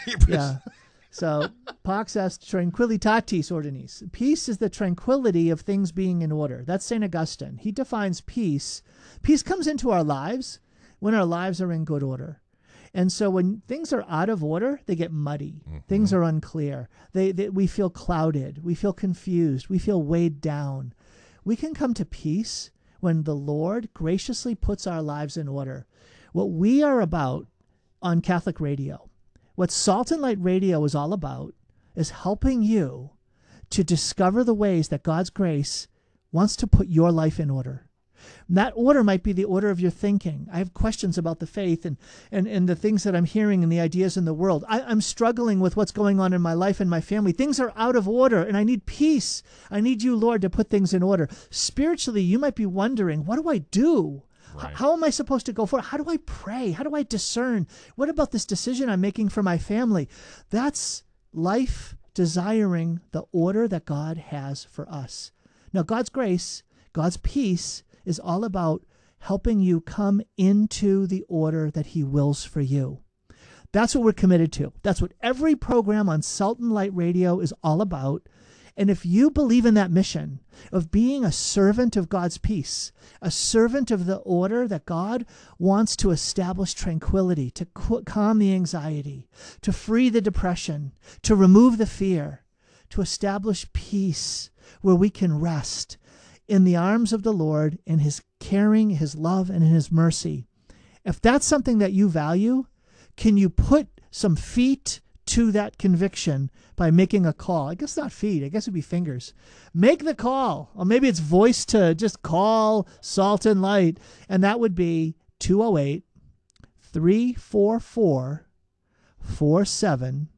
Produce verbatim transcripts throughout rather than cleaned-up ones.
Yeah. So, Pax est tranquillitatis ordinis. Peace is the tranquility of things being in order. That's Saint Augustine. He defines peace. Peace comes into our lives when our lives are in good order. And so when things are out of order, they get muddy. Mm-hmm. Things are unclear. They, they we feel clouded. We feel confused. We feel weighed down. We can come to peace when the Lord graciously puts our lives in order. What we are about on Catholic Radio, what Salt and Light Radio is all about, is helping you to discover the ways that God's grace wants to put your life in order. And that order might be the order of your thinking. I have questions about the faith and, and, and the things that I'm hearing and the ideas in the world. I, I'm struggling with what's going on in my life and my family. Things are out of order, and I need peace. I need you, Lord, to put things in order. Spiritually, you might be wondering, what do I do? Right. How am I supposed to go forward? How do I pray? How do I discern? What about this decision I'm making for my family? That's life desiring the order that God has for us. Now, God's grace, God's peace is all about helping you come into the order that he wills for you. That's what we're committed to. That's what every program on Salt and Light Radio is all about. And if you believe in that mission of being a servant of God's peace, a servant of the order that God wants to establish tranquility, to calm the anxiety, to free the depression, to remove the fear, to establish peace where we can rest in the arms of the Lord, in his caring, his love, and in his mercy. If that's something that you value, can you put some feet to that conviction by making a call? I guess not feet. I guess it'd be fingers. Make the call. Or maybe it's voice to just call Salt and Light. And that would be two oh eight, three four four, four seven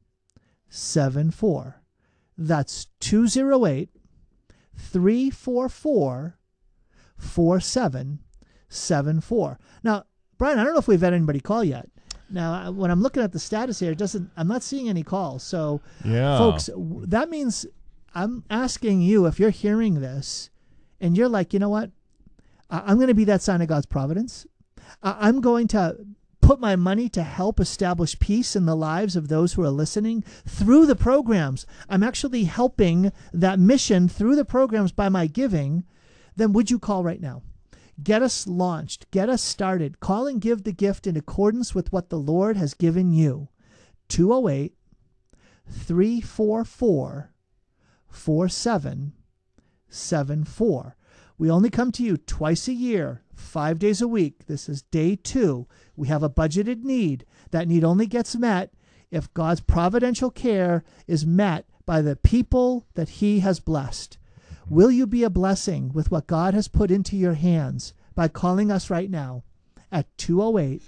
seven four. That's two oh eight, three four four, four seven seven four. Now, Brian, I don't know if we've had anybody call yet. Now, when I'm looking at the status here, it doesn't. I'm not seeing any calls. So, yeah. folks, that means I'm asking you, if you're hearing this and you're like, you know what? I'm going to be that sign of God's providence. I'm going to put my money to help establish peace in the lives of those who are listening through the programs. I'm actually helping that mission through the programs by my giving. Then would you call right now? Get us launched. Get us started. Call and give the gift in accordance with what the Lord has given you. two oh eight, three four four, four seven seven four. We only come to you twice a year, five days a week. This is day two. We have a budgeted need. That need only gets met if God's providential care is met by the people that he has blessed. Will you be a blessing with what God has put into your hands by calling us right now at two oh eight,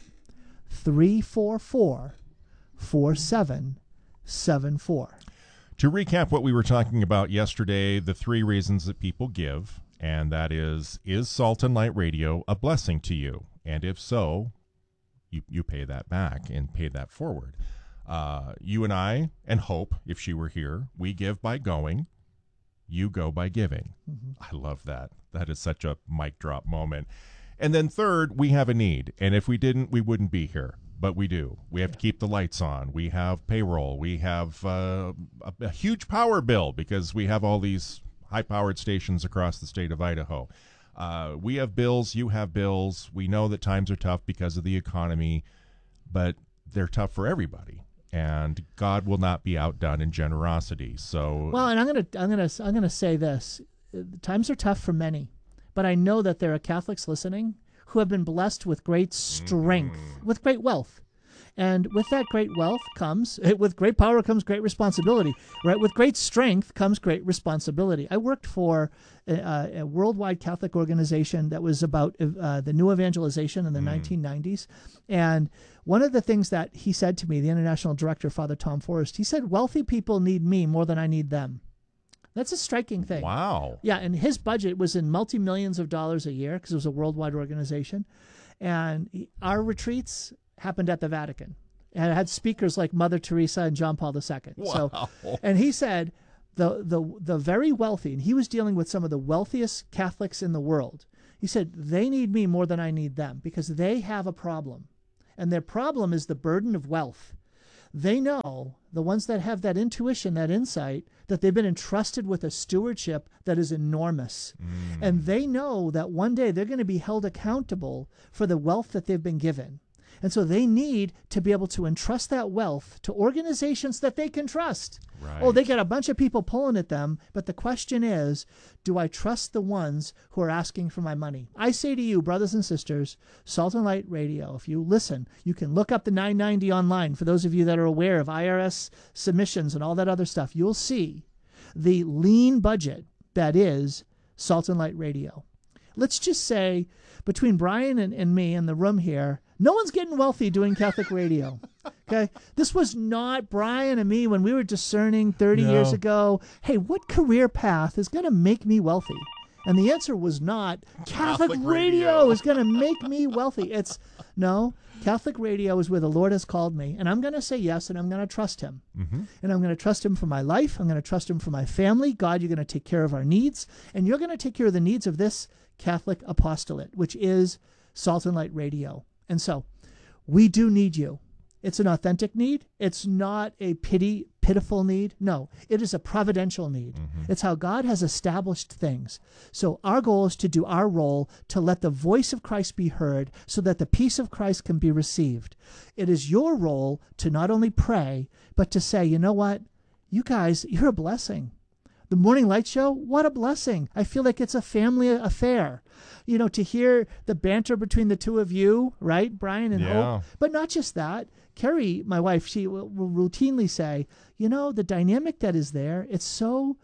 three four four, four seven seven four? To recap what we were talking about yesterday, the three reasons that people give, and that is, is Salt and Light Radio a blessing to you? And if so, you, you pay that back and pay that forward. Uh, you and I, and Hope, if she were here, we give by going. You go by giving. Mm-hmm. I love that. That is such a mic drop moment. And then third, we have a need. And if we didn't, we wouldn't be here. But we do. We have yeah. to keep the lights on. We have payroll. We have uh, a, a huge power bill because we have all these high-powered stations across the state of Idaho. Uh, we have bills. You have bills. We know that times are tough because of the economy, but they're tough for everybody. And God will not be outdone in generosity. So well, and I'm gonna I'm gonna I'm gonna say this: times are tough for many, but I know that there are Catholics listening who have been blessed with great strength, mm. with great wealth, and with that great wealth comes with great power comes great responsibility. Right, with great strength comes great responsibility. I worked for a, a worldwide Catholic organization that was about uh, the new evangelization in the mm. nineteen nineties, and one of the things that he said to me, the international director, Father Tom Forrest, he said, wealthy people need me more than I need them. That's a striking thing. Wow. Yeah, and his budget was in multi-millions of dollars a year because it was a worldwide organization. And he, our retreats happened at the Vatican. And it had speakers like Mother Teresa and John Paul the Second. Wow. So, and he said, the, the, the very wealthy, and he was dealing with some of the wealthiest Catholics in the world. He said, they need me more than I need them because they have a problem. And their problem is the burden of wealth. They know, the ones that have that intuition, that insight, that they've been entrusted with a stewardship that is enormous. Mm. And they know that one day they're going to be held accountable for the wealth that they've been given. And so they need to be able to entrust that wealth to organizations that they can trust. Right. Oh, they got a bunch of people pulling at them, but the question is, do I trust the ones who are asking for my money? I say to you, brothers and sisters, Salt and Light Radio, if you listen, you can look up the nine ninety online. For those of you that are aware of I R S submissions and all that other stuff, you'll see the lean budget that is Salt and Light Radio. Let's just say between Brian and, and me in the room here, no one's getting wealthy doing Catholic radio. Okay? This was not Brian and me when we were discerning thirty No. years ago, hey, what career path is going to make me wealthy? And the answer was not Catholic, Catholic radio. radio. is going to make me wealthy. It's no, Catholic radio is where the Lord has called me, and I'm going to say yes, and I'm going to trust him. Mm-hmm. And I'm going to trust him for my life. I'm going to trust him for my family. God, you're going to take care of our needs, and you're going to take care of the needs of this Catholic apostolate, which is Salt and Light Radio. And so we do need you. It's an authentic need. It's not a pity, pitiful need. No, it is a providential need. Mm-hmm. It's how God has established things. So our goal is to do our role to let the voice of Christ be heard so that the peace of Christ can be received. It is your role to not only pray, but to say, you know what? You guys, you're a blessing. The Morning Light Show, what a blessing. I feel like it's a family affair. You know, to hear the banter between the two of you, right, Brian and Yeah. Hope? But not just that. Carrie, my wife, she will, will routinely say, you know, the dynamic that is there, it's so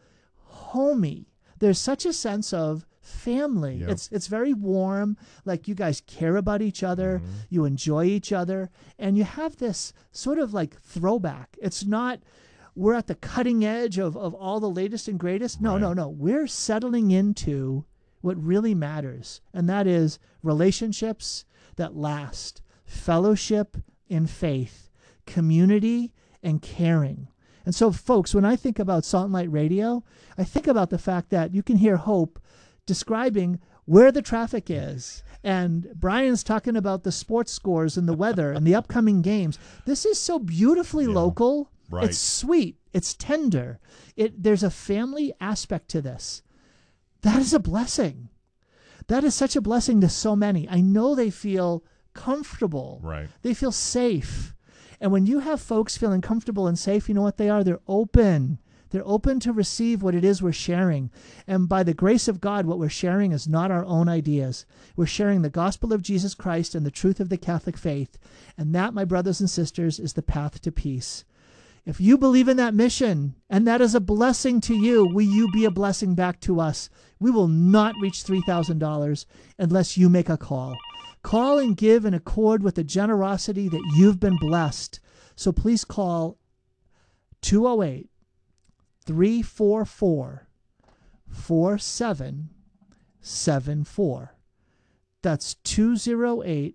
homey. There's such a sense of family. Yep. It's it's very warm, like you guys care about each other, Mhm. you enjoy each other, and you have this sort of like throwback. It's not we're at the cutting edge of, of all the latest and greatest. No, Right. no, no. We're settling into what really matters, and that is relationships that last, fellowship in faith, community, and caring. And so, folks, when I think about Salt and Light Radio, I think about the fact that you can hear Hope describing where the traffic is. And Brian's talking about the sports scores and the weather and the upcoming games. This is so beautifully Yeah. local. Right. It's sweet. It's tender. It there's a family aspect to this. That is a blessing. That is such a blessing to so many. I know they feel comfortable. Right. They feel safe. And when you have folks feeling comfortable and safe, you know what they are? They're open. They're open to receive what it is we're sharing. And by the grace of God, what we're sharing is not our own ideas. We're sharing the gospel of Jesus Christ and the truth of the Catholic faith. And that, my brothers and sisters, is the path to peace. If you believe in that mission, and that is a blessing to you, will you be a blessing back to us? We will not reach three thousand dollars unless you make a call. Call and give in accord with the generosity that you've been blessed. So please call two oh eight, three four four, four seven seven four. That's two oh eight,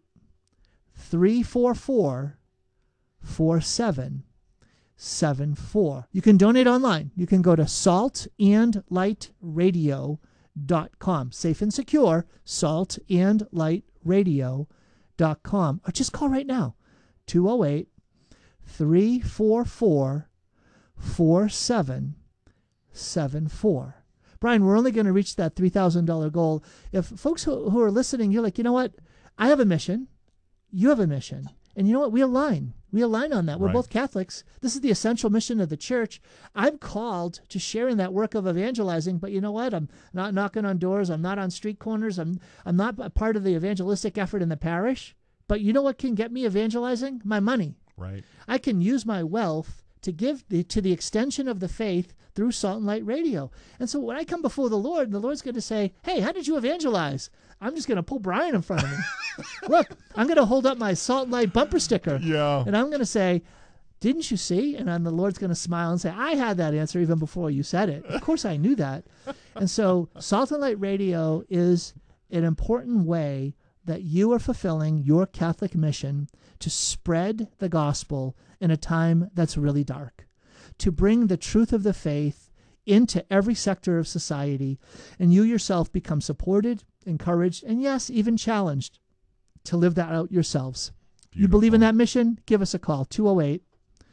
three four four, four seven seven four. You can donate online. You can go to salt and light radio dot com. Safe and secure, salt and light radio dot com. Or just call right now, two oh eight, three four four, four seven seven four. Brian, we're only going to reach that three thousand dollars goal if folks who, who are listening, you're like, you know what? I have a mission. You have a mission. And you know what? We align. We align on that. We're Right. both Catholics. This is the essential mission of the church. I'm called to share in that work of evangelizing, but you know what? I'm not knocking on doors. I'm not on street corners. I'm I'm not a part of the evangelistic effort in the parish. But you know what can get me evangelizing? My money. Right. I can use my wealth to give the, to the extension of the faith through Salt and Light Radio. And so when I come before the Lord, the Lord's going to say, hey, how did you evangelize? I'm just going to pull Brian in front of me. Look, I'm going to hold up my Salt and Light bumper sticker. Yeah. And I'm going to say, didn't you see? And then the Lord's going to smile and say, I had that answer even before you said it. Of course I knew that. And so Salt and Light Radio is an important way that you are fulfilling your Catholic mission to spread the gospel in a time that's really dark, to bring the truth of the faith into every sector of society, and you yourself become supported, encouraged, and yes, even challenged to live that out yourselves. You believe in that mission? Give us a call, two oh eight,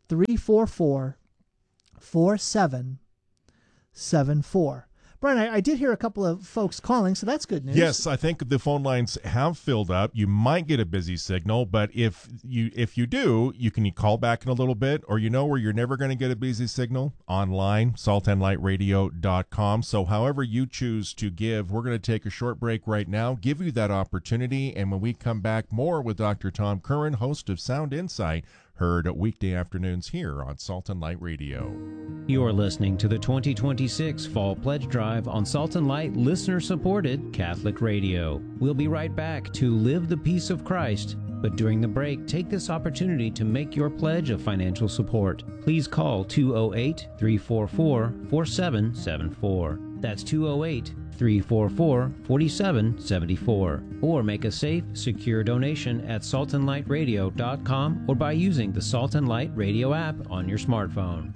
three four four, four seven seven four. Brian, I, I did hear a couple of folks calling, so that's good news. Yes, I think the phone lines have filled up. You might get a busy signal, but if you if you do, you can call back in a little bit, or you know where you're never going to get a busy signal? Online, salt and light radio dot com. So however you choose to give, we're going to take a short break right now, give you that opportunity, and when we come back, more with Doctor Tom Curran, host of Sound Insight, heard weekday afternoons here on Salt and Light Radio. You're listening to the twenty twenty-six Fall Pledge Drive on Salt and Light listener-supported Catholic Radio. We'll be right back to Live the Peace of Christ, but during the break, take this opportunity to make your pledge of financial support. Please call two oh eight, three four four, four seven seven four. That's two oh eight, three four four, four seven seven four. Or make a safe, secure donation at salt and light radio dot com or by using the Salt and Light Radio app on your smartphone.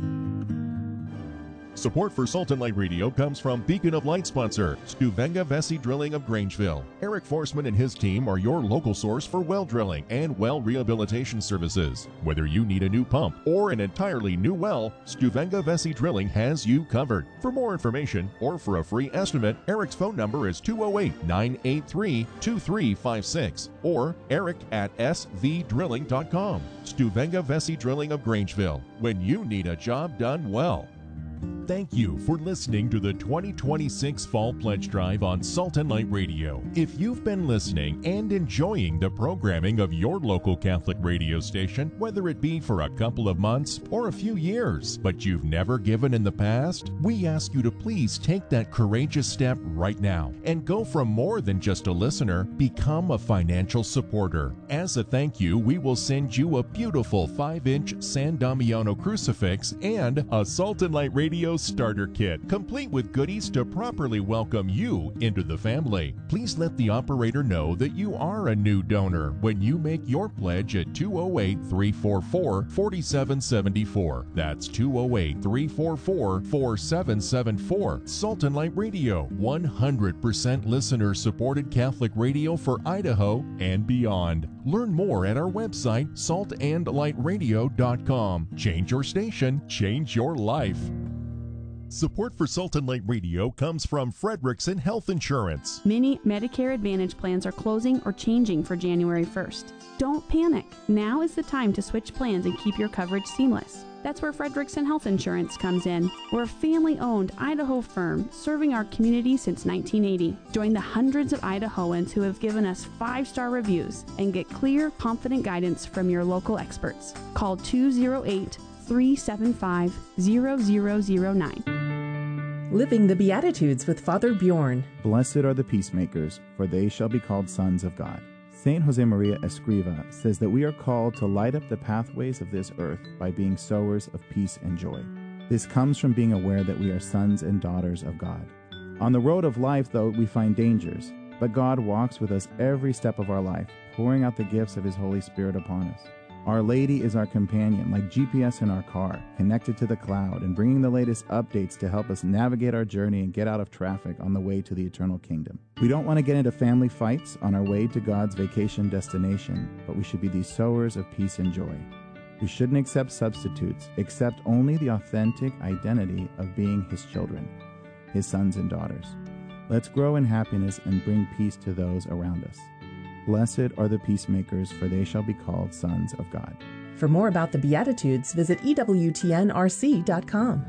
Support for Salt and Light Radio comes from Beacon of Light sponsor, Stuvenga Vesey Drilling of Grangeville. Eric Forsman and his team are your local source for well drilling and well rehabilitation services. Whether you need a new pump or an entirely new well, Stuvenga Vesey Drilling has you covered. For more information or for a free estimate, Eric's phone number is two oh eight, nine eight three, two three five six or eric at s v drilling dot com. Stuvenga Vesey Drilling of Grangeville, when you need a job done well. Thank you for listening to the twenty twenty-six Fall Pledge Drive on Salt and Light Radio. If you've been listening and enjoying the programming of your local Catholic radio station, whether it be for a couple of months or a few years, but you've never given in the past, we ask you to please take that courageous step right now and go from more than just a listener, become a financial supporter. As a thank you, we will send you a beautiful five inch San Damiano crucifix and a Salt and Light Radio starter kit, complete with goodies to properly welcome you into the family. Please let the operator know that you are a new donor when you make your pledge at two oh eight, three four four, four seven seven four. That's two oh eight, three four four, four seven seven four. Salt and Light Radio, one hundred percent listener-supported Catholic radio for Idaho and beyond. Learn more at our website, salt and light radio dot com. Change your station, change your life. Support for Salt and Light Radio comes from Frederickson Health Insurance. Many Medicare Advantage plans are closing or changing for January first. Don't panic. Now is the time to switch plans and keep your coverage seamless. That's where Frederickson Health Insurance comes in. We're a family-owned Idaho firm serving our community since nineteen eighty. Join the hundreds of Idahoans who have given us five-star reviews and get clear, confident guidance from your local experts. Call two oh eight, three seven five, zero zero zero nine. Living the Beatitudes with Father Bjorn. Blessed are the peacemakers, for they shall be called sons of God. Saint Josemaria Escriva says that we are called to light up the pathways of this earth by being sowers of peace and joy. This comes from being aware that we are sons and daughters of God. On the road of life, though, we find dangers, but God walks with us every step of our life, pouring out the gifts of His Holy Spirit upon us. Our Lady is our companion, like G P S in our car, connected to the cloud and bringing the latest updates to help us navigate our journey and get out of traffic on the way to the eternal kingdom. We don't want to get into family fights on our way to God's vacation destination, but we should be these sowers of peace and joy. We shouldn't accept substitutes, accept only the authentic identity of being His children, His sons and daughters. Let's grow in happiness and bring peace to those around us. Blessed are the peacemakers, for they shall be called sons of God. For more about the Beatitudes, visit E W T N R C dot com.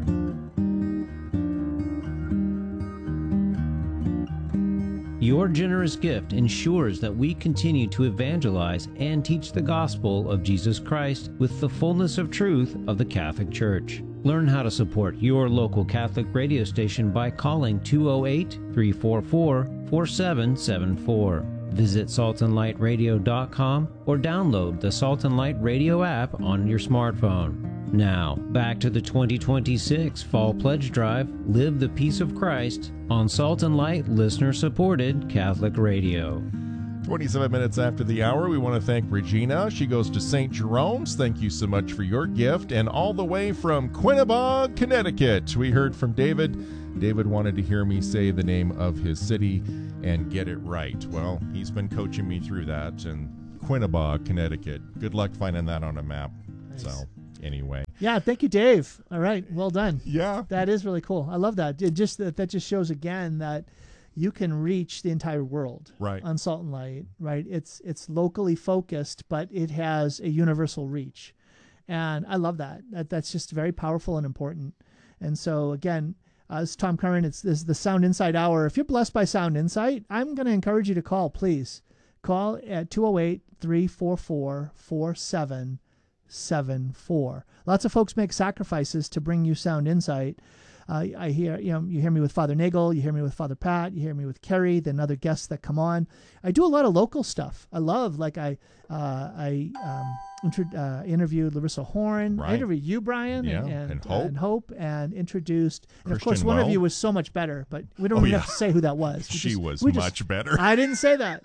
Your generous gift ensures that we continue to evangelize and teach the gospel of Jesus Christ with the fullness of truth of the Catholic Church. Learn how to support your local Catholic radio station by calling two oh eight, three four four, four seven seven four. Visit salt and light radio dot com or download the Salt and Light Radio app on your smartphone. Now, back to the twenty twenty-six Fall Pledge Drive, Live the Peace of Christ, on Salt and Light listener-supported Catholic Radio. twenty-seven minutes after the hour, we want to thank Regina. She goes to Saint Jerome's. Thank you so much for your gift. And all the way from Quinnebog, Connecticut, we heard from David. David wanted to hear me say the name of his city and get it right. Well, he's been coaching me through that. And Quinnebog, Connecticut. Good luck finding that on a map. Nice. So, Anyway. Yeah, thank you, Dave. All right, well done. Yeah. That is really cool. I love that. It just that, that just shows again that you can reach the entire world right. on Salt and Light, right? It's it's locally focused, but it has a universal reach. And I love that. that that's just very powerful and important. And so, again, uh, this is Tom Curran. It's this is the Sound Insight Hour. If you're blessed by Sound Insight, I'm going to encourage you to call, please. Call at two oh eight, three four four, four seven seven four. Lots of folks make sacrifices to bring you Sound Insight. Uh, I hear, you know, you hear me with Father Nagel, you hear me with Father Pat, you hear me with Kerry, then other guests that come on. I do a lot of local stuff. I love, like I, uh, I um, inter- uh, interviewed Larissa Horn. Right. I interviewed you, Brian, yeah. and, and, and, uh, Hope. and Hope, and introduced. And Christian of course, one Well. of you was so much better, but we don't Oh, even yeah. have to say who that was. We she just, was we much just, better. I didn't say that.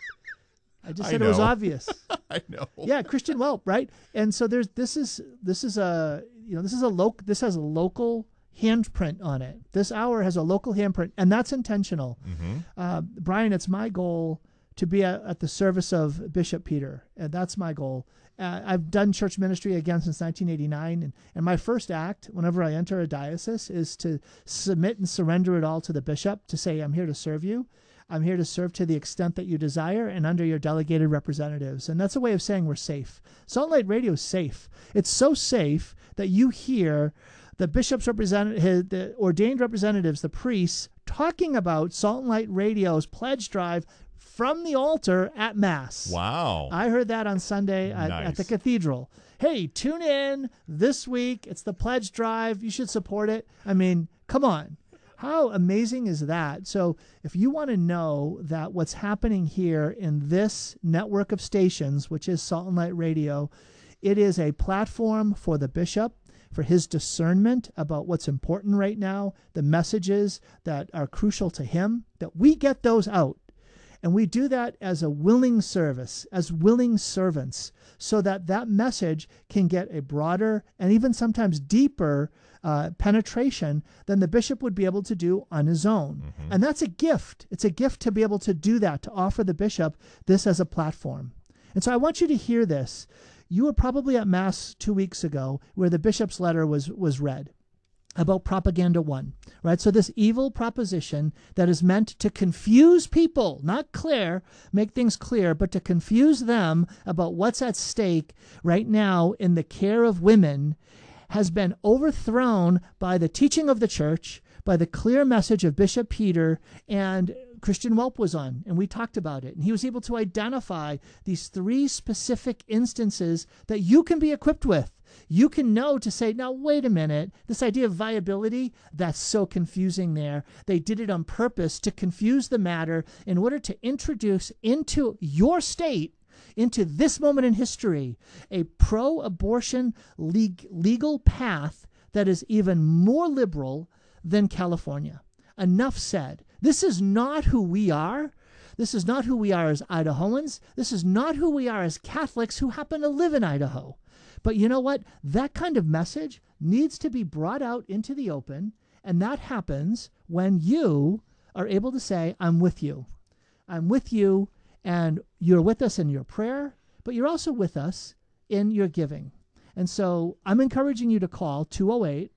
I just I said it was know. obvious. I know. Yeah, Christian Welp, right? And so there's this is this is a you know this is a local this has a local handprint on it. This hour has a local handprint, and that's intentional. Mm-hmm. Uh, Brian, it's my goal to be at, at the service of Bishop Peter, and that's my goal. Uh, I've done church ministry again since nineteen eighty-nine, and, and my first act whenever I enter a diocese is to submit and surrender it all to the bishop, to say, I'm here to serve you. I'm here to serve to the extent that you desire and under your delegated representatives. And that's a way of saying we're safe. Salt and Light Radio is safe. It's so safe that you hear the bishop's representative, the ordained representatives, the priests, talking about Salt and Light Radio's pledge drive from the altar at Mass. Wow. I heard that on Sunday at, Nice. at the cathedral. Hey, tune in this week. It's the pledge drive. You should support it. I mean, come on. How amazing is that? So if you want to know that what's happening here in this network of stations, which is Salt and Light Radio, it is a platform for the bishop, for his discernment about what's important right now, the messages that are crucial to him, that we get those out. And we do that as a willing service, as willing servants, so that that message can get a broader and even sometimes deeper uh, penetration than the bishop would be able to do on his own. Mm-hmm. And that's a gift. It's a gift to be able to do that, to offer the bishop this as a platform. And so I want you to hear this. You were probably at Mass two weeks ago where the bishop's letter was, was read about propaganda one, right? So this evil proposition that is meant to confuse people, not clear, make things clear, but to confuse them about what's at stake right now in the care of women, has been overthrown by the teaching of the church, by the clear message of Bishop Peter, and Christian Welp was on, and we talked about it. And he was able to identify these three specific instances that you can be equipped with. You can know to say, now, wait a minute, this idea of viability, that's so confusing there. They did it on purpose to confuse the matter in order to introduce into your state, into this moment in history, a pro-abortion leg- legal path that is even more liberal than California. Enough said. This is not who we are. This is not who we are as Idahoans. This is not who we are as Catholics who happen to live in Idaho. But you know what? That kind of message needs to be brought out into the open, and that happens when you are able to say, I'm with you. I'm with you, and you're with us in your prayer, but you're also with us in your giving. And so I'm encouraging you to call two oh eight,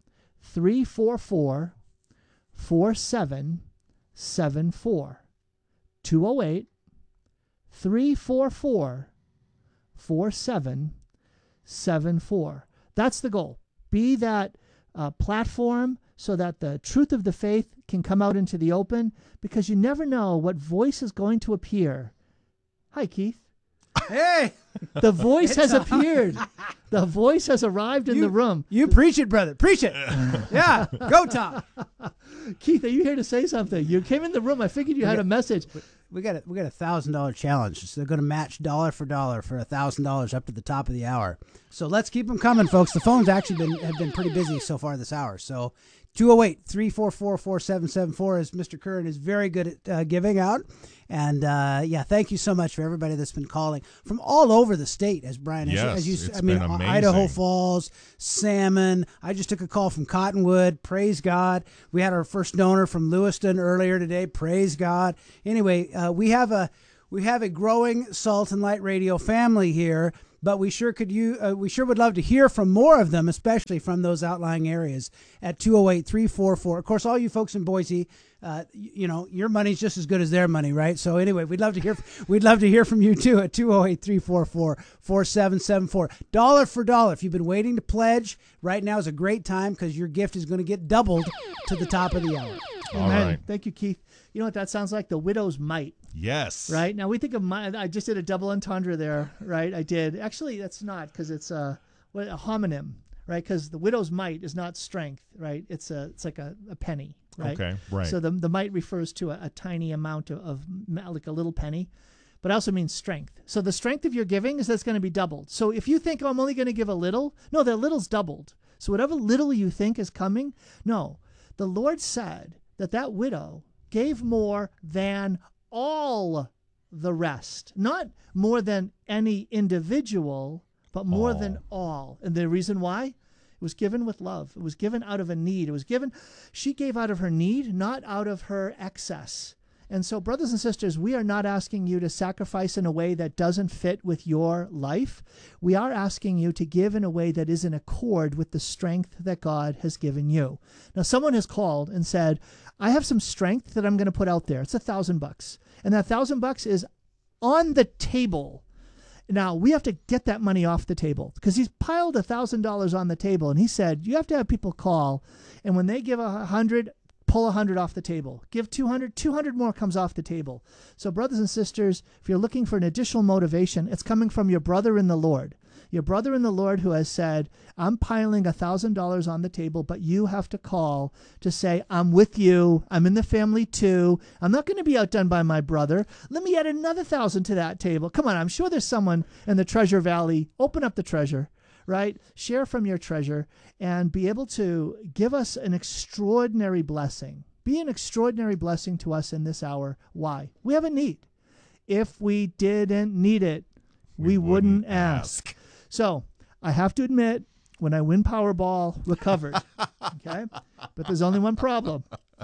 three four four, four seven seven four. two oh eight, three four four, four seven seven four. That's the goal. Be that uh, platform so that the truth of the faith can come out into the open, because you never know what voice is going to appear. Hi, Keith. Hey! The voice It's has on. appeared. The voice has arrived in You- the room. You preach it, brother. Preach it. Yeah. Go, Tom. Keith, are you here to say something? You came in the room. I figured you had a message. We got a we got a thousand dollar challenge. So they're going to match dollar for dollar for a thousand dollars up to the top of the hour. So let's keep them coming, folks. The phones actually been have been pretty busy so far this hour. So two oh eight, three four four, four seven seven four, as Mister Curran is very good at uh, giving out. And uh, yeah, thank you so much for everybody that's been calling from all over the state. As Brian, as, Yes, as you, it's I mean, been amazing. Idaho Falls, Salmon. I just took a call from Cottonwood. Praise God. We had our first donor from Lewiston earlier today. Praise God. Anyway, uh, we have a we have a growing Salt and Light Radio family here but we sure could you uh, we sure would love to hear from more of them, especially from those outlying areas at two oh eight, three four four. Of course, all you folks in Boise, uh, you, you know, your money's just as good as their money, right? So anyway, we'd love to hear we'd love to hear from you too at two oh eight, three four four, four seven seven four. Dollar for dollar. If you've been waiting to pledge, right now is a great time because your gift is going to get doubled to the top of the hour. All Amen. right. Thank you, Keith. You know what that sounds like? The widow's mite. Yes. Right? Now we think of my, I just did a double entendre there, right? I did. Actually, that's not, because it's a, what, a homonym, right? Because the widow's mite is not strength, right? It's a, it's like a, a penny, right? Okay, right. So the the mite refers to a, a tiny amount of, of, like a little penny, but it also means strength. So the strength of your giving is that's going to be doubled. So if you think, oh, I'm only going to give a little, no, that little's doubled. So whatever little you think is coming, no. The Lord said that that widow gave more than all the rest. Not more than any individual, but more All. than all. And the reason why? It was given with love. It was given out of a need. It was given, she gave out of her need, not out of her excess. And so, brothers and sisters, we are not asking you to sacrifice in a way that doesn't fit with your life. We are asking you to give in a way that is in accord with the strength that God has given you. Now, someone has called and said, I have some strength that I'm going to put out there. It's a thousand bucks. And that thousand bucks is on the table. Now, we have to get that money off the table because he's piled a thousand dollars on the table. And he said, you have to have people call. And when they give a hundred, pull a hundred off the table. Give two hundred, two hundred more comes off the table. So brothers and sisters, if you're looking for an additional motivation, it's coming from your brother in the Lord. Your brother in the Lord who has said, I'm piling a thousand dollars on the table, but you have to call to say, I'm with you. I'm in the family too. I'm not going to be outdone by my brother. Let me add another thousand to that table. Come on. I'm sure there's someone in the Treasure Valley. Open up the treasure, right? Share from your treasure and be able to give us an extraordinary blessing. Be an extraordinary blessing to us in this hour. Why? We have a need. If we didn't need it, we, we wouldn't, wouldn't ask. ask. So I have to admit, when I win Powerball, recovered. Okay? But there's only one problem.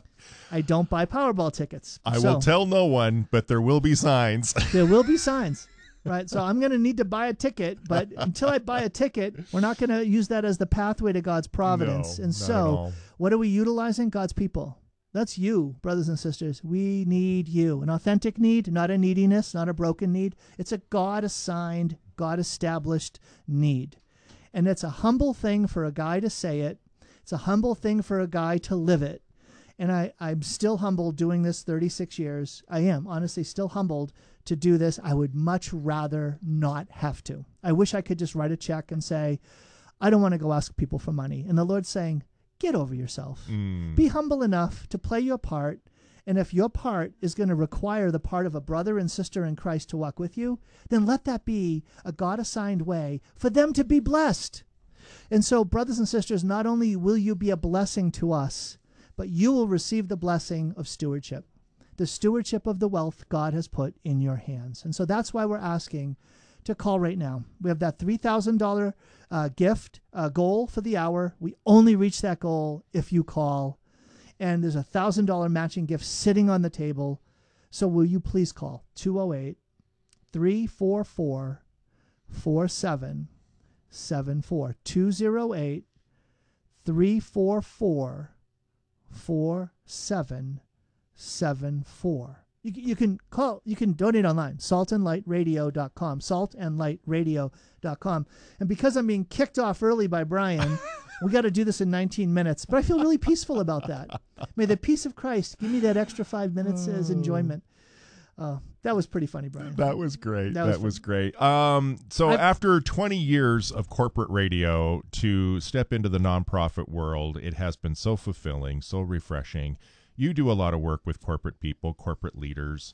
I don't buy Powerball tickets. I so, will tell no one, but there will be signs. There will be signs. Right? So I'm going to need to buy a ticket, but until I buy a ticket, we're not going to use that as the pathway to God's providence. No, and not so at all. What are we utilizing? God's people. That's you, brothers and sisters. We need you. An authentic need, not a neediness, not a broken need. It's a God-assigned, God-established need. And it's a humble thing for a guy to say it. It's a humble thing for a guy to live it. And I, I'm still humbled doing this thirty-six years. I am, honestly, still humbled to do this. I would much rather not have to. I wish I could just write a check and say, I don't want to go ask people for money. And the Lord's saying, get over yourself. Mm. Be humble enough to play your part. And if your part is going to require the part of a brother and sister in Christ to walk with you, then let that be a God-assigned way for them to be blessed. And so, brothers and sisters, not only will you be a blessing to us, but you will receive the blessing of stewardship, the stewardship of the wealth God has put in your hands. And so that's why we're asking to call right now. We have that three thousand dollars uh, gift uh, goal for the hour. We only reach that goal if you call. And there's a one thousand dollars matching gift sitting on the table. So will you please call two oh eight, three four four, four seven seven four. two oh eight, three four four, four seven seven four. You, you can call, you can donate online, salt and light radio dot com, salt and light radio dot com. And because I'm being kicked off early by Brian, we got to do this in nineteen minutes. But I feel really peaceful about that. May the peace of Christ give me that extra five minutes as enjoyment. Uh, that was pretty funny, Brian. That was great. That That, was was, great. Um, so I've- after twenty years of corporate radio, to step into the nonprofit world, it has been so fulfilling, so refreshing. You do a lot of work with corporate people, corporate leaders.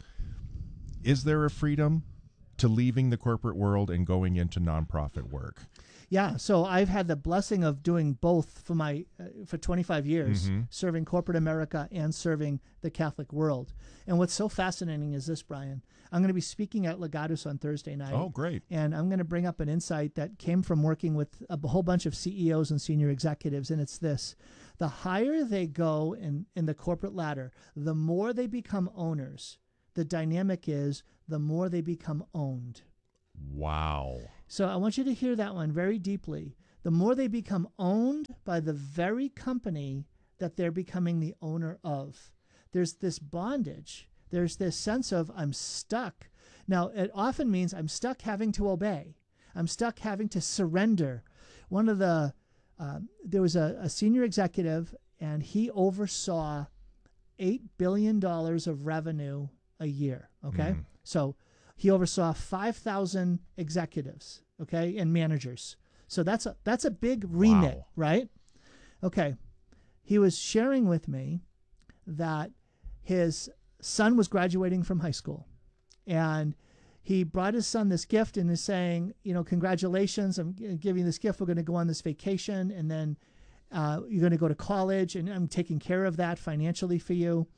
Is there a freedom to leaving the corporate world and going into nonprofit work? Yeah, so I've had the blessing of doing both for my uh, for twenty-five years, Mm-hmm. serving corporate America and serving the Catholic world. And what's so fascinating is this, Brian. I'm going to be speaking at Legatus on Thursday night. Oh, great. And I'm going to bring up an insight that came from working with a whole bunch of C E Os and senior executives, and it's this. The higher they go in, in the corporate ladder, the more they become owners. The dynamic is the more they become owned. Wow. So I want you to hear that one very deeply. The more they become owned by the very company that they're becoming the owner of, there's this bondage. There's this sense of I'm stuck. Now, it often means I'm stuck having to obey. I'm stuck having to surrender. One of the, um, there was a, a senior executive, and he oversaw eight billion dollars of revenue a year, okay? Mm. So he oversaw five thousand executives, okay, and managers. So that's a, that's a big remit, wow. right? Okay. He was sharing with me that his son was graduating from high school, and he brought his son this gift and is saying, you know, congratulations, I'm giving you this gift. We're going to go on this vacation, and then uh, you're going to go to college, and I'm taking care of that financially for you.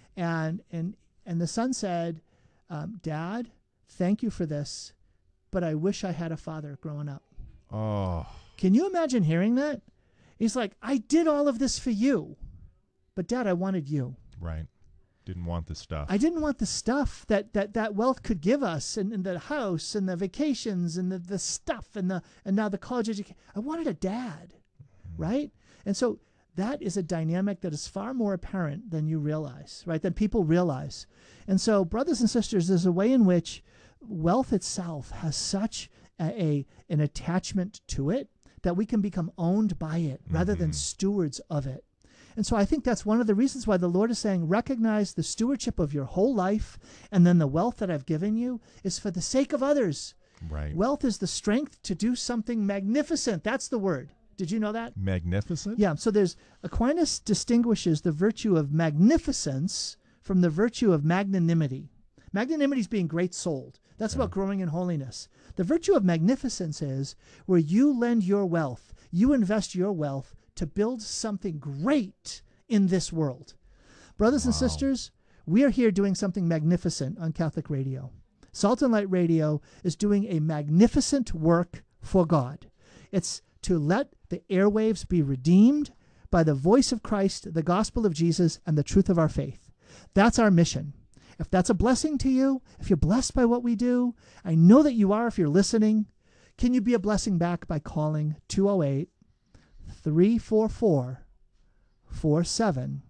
And and and the son said, um, Dad, thank you for this, but I wish I had a father growing up. Oh. Can you imagine hearing that? He's like, I did all of this for you, but Dad, I wanted you. Right. Didn't want the stuff. I didn't want the stuff that that, that wealth could give us, and, and the house and the vacations and the, the stuff and the and now the college education. I wanted a dad, mm-hmm. right? And so that is a dynamic that is far more apparent than you realize, right? Than people realize. And so, brothers and sisters, there's a way in which wealth itself has such a, a an attachment to it that we can become owned by it mm-hmm. rather than stewards of it. And so I think that's one of the reasons why the Lord is saying, recognize the stewardship of your whole life, and then the wealth that I've given you is for the sake of others. Right. Wealth is the strength to do something magnificent. That's the word. Did you know that? Magnificent? Yeah. So there's Aquinas distinguishes the virtue of magnificence from the virtue of magnanimity. Magnanimity is being great-souled. That's yeah. about growing in holiness. The virtue of magnificence is where you lend your wealth, you invest your wealth to build something great in this world. Brothers wow. and sisters, we are here doing something magnificent on Catholic Radio. Salt and Light Radio is doing a magnificent work for God. It's to let the airwaves be redeemed by the voice of Christ, the gospel of Jesus, and the truth of our faith. That's our mission. If that's a blessing to you, if you're blessed by what we do, I know that you are if you're listening. Can you be a blessing back by calling two oh eight, three four four, four seven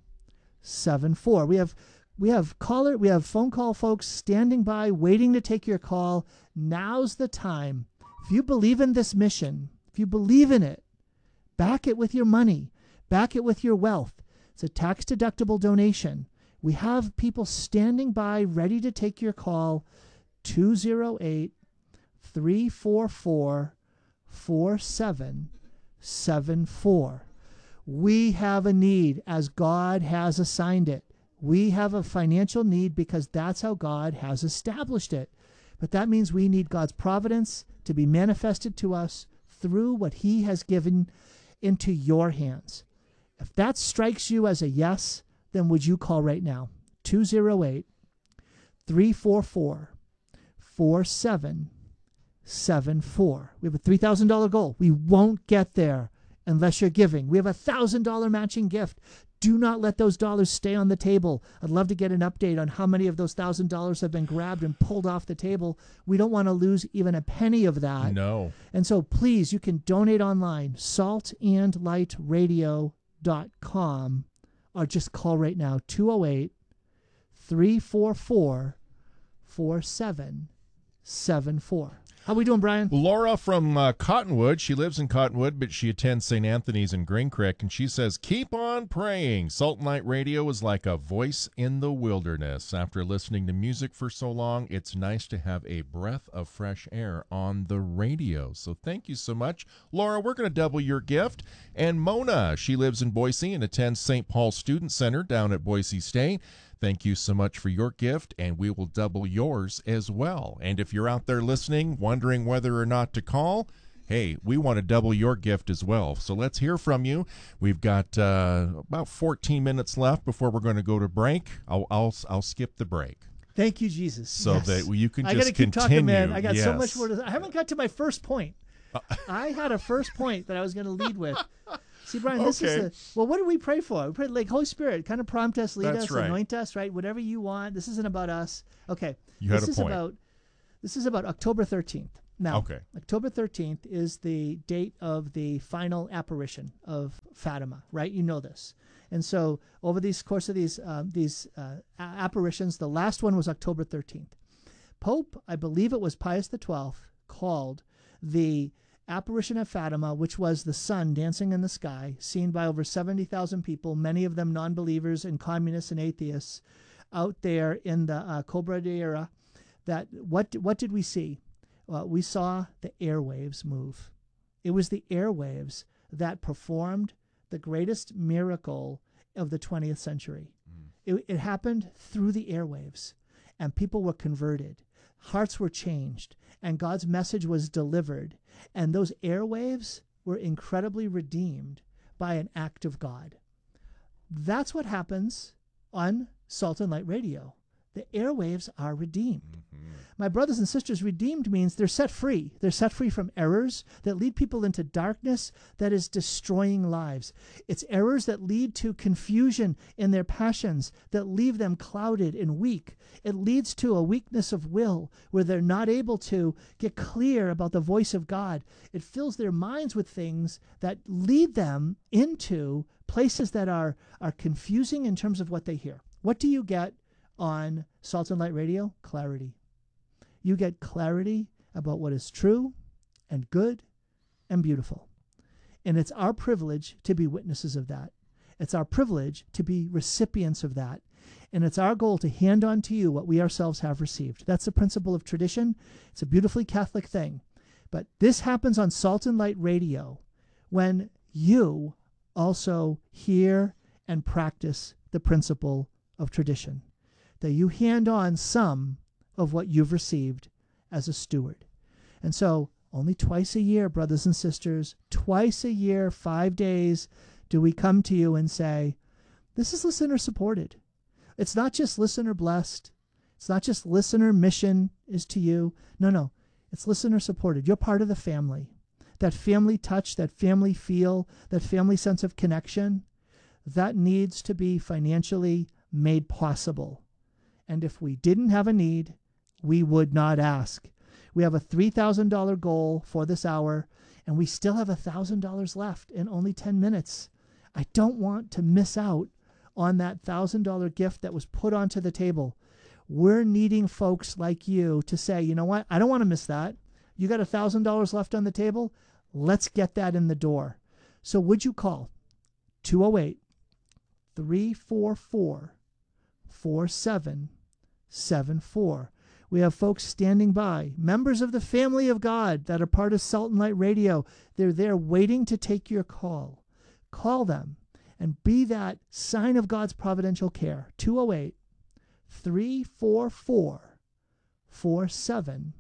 seven four? We have we have caller we have phone call folks standing by waiting to take your call. Now's the time. If you believe in this mission, if you believe in it, back it with your money, back it with your wealth. It's a tax deductible donation. We have people standing by ready to take your call. Two oh eight, three four four, four seven seven four. We have a need as God has assigned it. We have a financial need because that's how God has established it. But that means we need God's providence to be manifested to us through what He has given into your hands. If that strikes you as a yes, then would you call right now? two oh eight, three four four, four seven seven four. We have a three thousand dollars goal. We won't get there unless you're giving. We have a one thousand dollars matching gift. Do not let those dollars stay on the table. I'd love to get an update on how many of those one thousand dollars have been grabbed and pulled off the table. We don't want to lose even a penny of that. No. And so please, you can donate online, salt and light radio dot com, or just call right now, two oh eight, three four four, four seven seven four. How we doing, Brian? Laura from uh, Cottonwood. She lives in Cottonwood, but she attends Saint Anthony's in Green Creek, and she says, keep on praying. Salt and Light Radio is like a voice in the wilderness. After listening to music for so long, it's nice to have a breath of fresh air on the radio. So thank you so much. Laura, we're going to double your gift. And Mona, she lives in Boise and attends Saint Paul Student Center down at Boise State. Thank you so much for your gift, and we will double yours as well. And if you're out there listening, wondering whether or not to call, hey, we want to double your gift as well. So let's hear from you. We've got uh, about fourteen minutes left before we're going to go to break. I'll I'll, I'll skip the break. Thank you, Jesus. So yes. that you can I just gotta keep continue. Talking, man. I got yes. so much more to. I haven't got to my first point. I had a first point that I was going to lead with. See, Brian, this okay. is a, well, what do we pray for? We pray, like, Holy Spirit, kind of prompt us, lead That's us, right. anoint us, right? Whatever you want. This isn't about us. Okay. You had this a is point. about This is about October thirteenth. Now, Okay. October thirteenth is the date of the final apparition of Fatima, right? You know this. And so over these course of these uh, these uh, apparitions, the last one was October thirteenth. Pope, I believe it was Pius the twelfth, called the apparition of Fatima, which was the sun dancing in the sky, seen by over seventy thousand people, many of them non-believers and communists and atheists, out there in the uh, Cordillera. That what what did we see? Uh, we saw the airwaves move. It was the airwaves that performed the greatest miracle of the twentieth century. Mm. It, it happened through the airwaves, and people were converted. Hearts were changed, and God's message was delivered. And those airwaves were incredibly redeemed by an act of God. That's what happens on Salt and Light Radio. The airwaves are redeemed. Mm-hmm. My brothers and sisters, redeemed means they're set free. They're set free from errors that lead people into darkness that is destroying lives. It's errors that lead to confusion in their passions, that leave them clouded and weak. It leads to a weakness of will where they're not able to get clear about the voice of God. It fills their minds with things that lead them into places that are, are confusing in terms of what they hear. What do you get on Salt and Light Radio? Clarity. You get clarity about what is true and good and beautiful. And it's our privilege to be witnesses of that. It's our privilege to be recipients of that. And it's our goal to hand on to you what we ourselves have received. That's the principle of tradition. It's a beautifully Catholic thing. But this happens on Salt and Light Radio when you also hear and practice the principle of tradition, that you hand on some of what you've received as a steward. And so only twice a year, brothers and sisters, twice a year, five days, do we come to you and say, this is listener supported. It's not just listener blessed. It's not just listener mission is to you. No, no. It's listener supported. You're part of the family. That family touch, that family feel, that family sense of connection, that needs to be financially made possible. And if we didn't have a need, we would not ask. We have a three thousand dollars goal for this hour, and we still have one thousand dollars left in only ten minutes. I don't want to miss out on that one thousand dollars gift that was put onto the table. We're needing folks like you to say, you know what, I don't want to miss that. You got one thousand dollars left on the table? Let's get that in the door. So would you call two oh eight, three four four, four seven seven four. We have folks standing by, members of the family of God that are part of Salt and Light Radio. They're there waiting to take your call. Call them and be that sign of God's providential care. two oh eight, three four four, four seven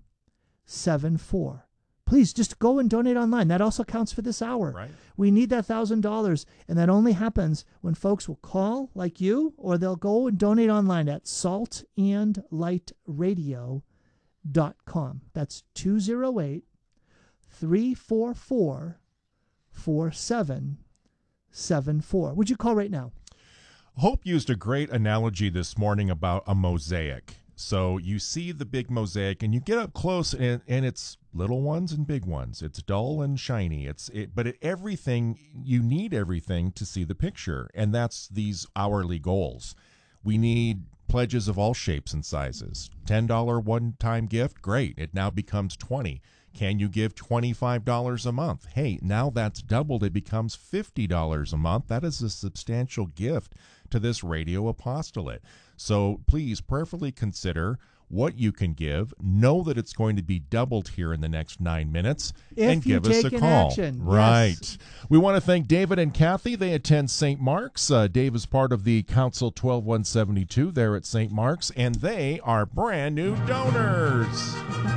seven four. Please just go and donate online. That also counts for this hour. Right. We need that one thousand dollars, and that only happens when folks will call like you, or they'll go and donate online at salt and light radio dot com. That's two oh eight, three four four, four seven seven four. Would you call right now? Hope used a great analogy this morning about a mosaic. So you see the big mosaic, and you get up close, and, and it's little ones and big ones. It's dull and shiny. It's it, but it, everything, you need everything to see the picture, and that's these hourly goals. We need pledges of all shapes and sizes. ten dollars one-time gift, great. It now becomes twenty dollars. Can you give twenty-five dollars a month? Hey, now that's doubled. It becomes fifty dollars a month. That is a substantial gift to this radio apostolate. So please prayerfully consider what you can give. Know that it's going to be doubled here in the next nine minutes. If and you give us take a an call. action. Right. Yes. We want to thank David and Kathy. They attend Saint Mark's. Uh, Dave is part of the Council twelve one seventy-two there at Saint Mark's, and they are brand new donors.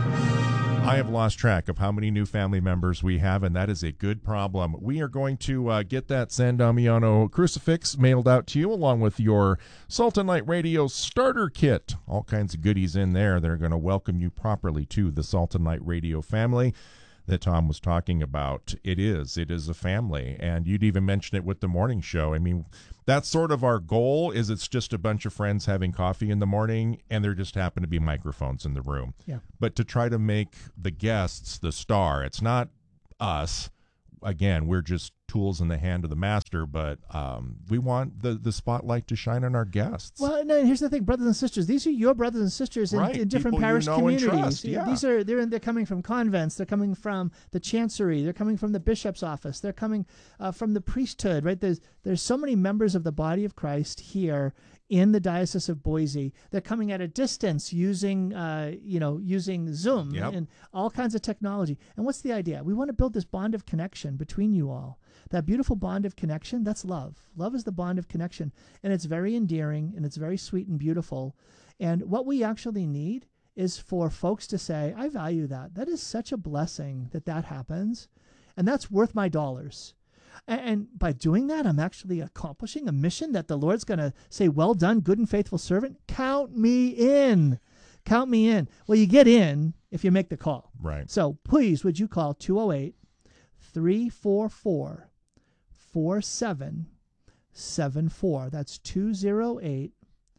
I have lost track of how many new family members we have, and that is a good problem. We are going to uh, get that San Damiano crucifix mailed out to you, along with your Salt and Light Radio starter kit. All kinds of goodies in there that are going to welcome you properly to the Salt and Light Radio family. that Tom was talking about. It is. It is a family. And you'd even mention it with the morning show. I mean, that's sort of our goal, is it's just a bunch of friends having coffee in the morning, and there just happen to be microphones in the room. Yeah. But to try to make the guests the star, it's not us. Again, we're just tools in the hand of the master, but um, we want the, the spotlight to shine on our guests. Well, no, here's the thing, brothers and sisters. These are your brothers and sisters in, Right, in different people you parish know and communities. trust, yeah. These are they're they're coming from convents. They're coming from the chancery. They're coming from the bishop's office. They're coming uh, from the priesthood. Right? There's there's so many members of the body of Christ here in the Diocese of Boise. They're coming at a distance using uh, you know using Zoom Yep. and all kinds of technology. And what's the idea? We want to build this bond of connection between you all. That beautiful bond of connection, that's love. Love is the bond of connection. And it's very endearing, and it's very sweet and beautiful. And what we actually need is for folks to say, I value that. That is such a blessing that that happens. And that's worth my dollars. And, and by doing that, I'm actually accomplishing a mission that the Lord's going to say, well done, good and faithful servant. Count me in. Count me in. Well, you get in if you make the call. Right. So please, would you call two oh eight, three four four, four seven seven four. That's two oh eight,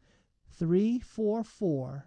three four four,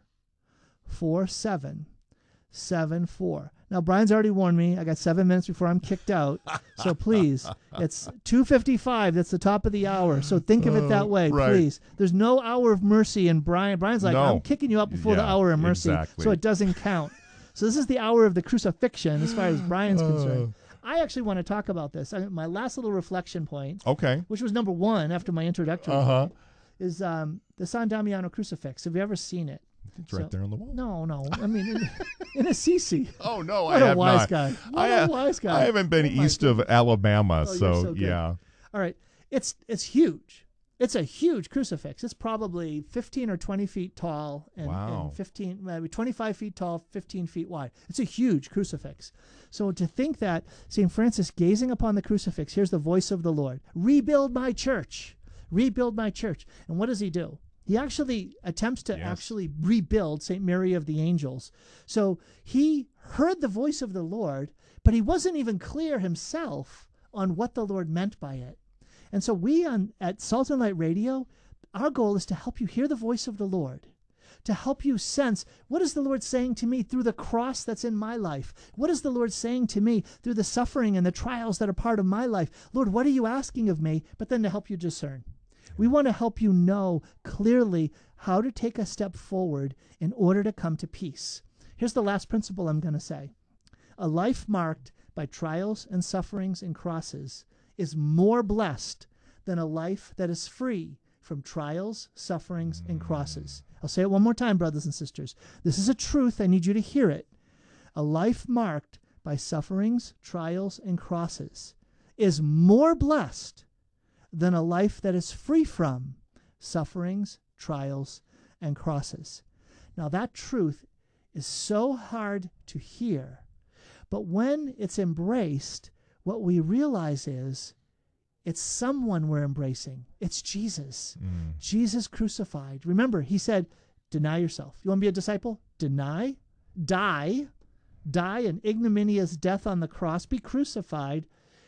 four seven seven four. Now, Brian's already warned me. I got seven minutes before I'm kicked out. So please, it's two fifty-five. That's the top of the hour. So think of it that way, right. please. There's no hour of mercy. And Brian, Brian's like, No. I'm kicking you out before the Yeah, hour of mercy. exactly. So it doesn't count. So this is the hour of the crucifixion as far as Brian's Uh. concerned. I actually want to talk about this. I, my last little reflection point, Okay. which was number one after my introductory, Uh-huh. is um, the San Damiano crucifix. Have you ever seen it? It's right So- there on the wall. No, no. I mean, in, in Assisi. Oh, no, What I a have wise not. guy. What I, a uh, wise guy. I haven't been Oh, my east of Alabama, Oh, you're so, so good. yeah. All right. It's it's huge. It's a huge crucifix. It's probably fifteen or twenty feet tall and, Wow. and fifteen, maybe twenty-five feet tall, fifteen feet wide. It's a huge crucifix. So to think that Saint Francis, gazing upon the crucifix, here's the voice of the Lord, rebuild my church, rebuild my church. And what does he do? He actually attempts to Yes. actually rebuild Saint Mary of the Angels. So he heard the voice of the Lord, but he wasn't even clear himself on what the Lord meant by it. And so we on at Salt and Light Radio, our goal is to help you hear the voice of the Lord, to help you sense, what is the Lord saying to me through the cross that's in my life? What is the Lord saying to me through the suffering and the trials that are part of my life? Lord, what are you asking of me? But then to help you discern. We want to help you know clearly how to take a step forward in order to come to peace. Here's the last principle I'm going to say. A life marked by trials and sufferings and crosses is more blessed than a life that is free from trials, sufferings, and crosses. I'll say it one more time, brothers and sisters. This is a truth. I need you to hear it. A life marked by sufferings, trials, and crosses is more blessed than a life that is free from sufferings, trials, and crosses. Now, that truth is so hard to hear, but when it's embraced, what we realize is it's someone we're embracing. It's Jesus. Mm. Jesus crucified. Remember, he said, deny yourself. You want to be a disciple? Deny, die, die an ignominious death on the cross, be crucified,